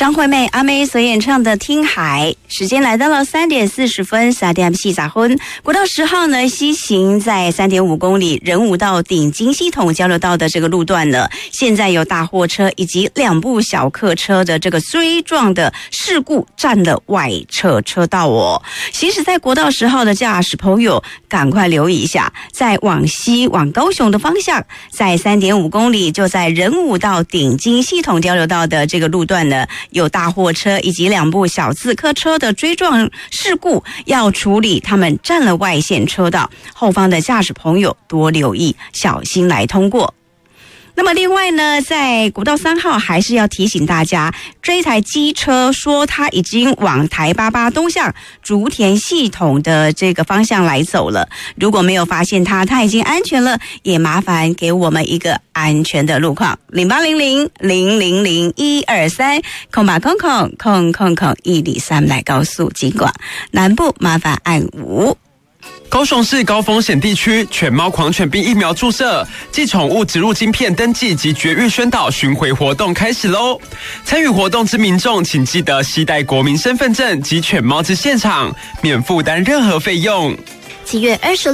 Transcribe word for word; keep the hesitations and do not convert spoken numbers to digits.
张惠妹阿妹所演唱的《听海》，时间来到了三点四十分，三点四十分。国道十号呢，西行在三点五公里仁武到顶金系统交流道的这个路段呢，现在有大货车以及两部小客车的这个追撞的事故占了外侧车道哦。行驶在国道十号的驾驶朋友，赶快留意一下，在往西往高雄的方向，在三点五公里就在仁武到顶金系统交流道的这个路段呢，有大货车以及两部小自客车的追撞事故要处理，他们占了外线车道，后方的驾驶朋友多留意，小心来通过。那么另外呢，在国道三号还是要提醒大家，这一台机车说它已经往台八八东向竹田系统的这个方向来走了，如果没有发现它，它已经安全了，也麻烦给我们一个安全的路况。零八零零零零零一二三空八空空空空空一里三来告诉尽管南部麻烦按五。 高雄市高风险地区犬猫狂犬病疫苗注射暨宠物植入晶片登记及绝育宣导巡回活动开始喽！参与活动之民众，请记得携带国民身份证及犬猫至现场，免负担任何费用。 七月二十